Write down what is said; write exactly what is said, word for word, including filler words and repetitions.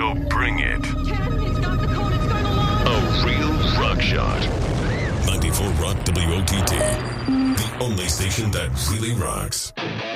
So bring it. Ken, he's got the code. It's going along. A real rock shot. ninety-four Rock W O T T. The only station that really rocks.